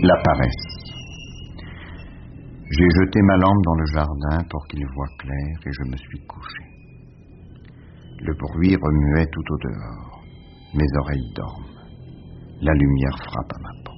La paresse. J'ai jeté ma lampe dans le jardin pour qu'il voie clair et je me suis couché. Le bruit remuait tout au dehors. Mes oreilles dorment. La lumière frappe à ma porte.